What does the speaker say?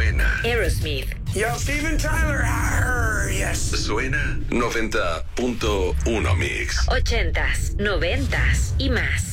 Suena. Aerosmith. Yo, Steven Tyler. Yes. Suena 90.1 Mix. 80s, 90s y más.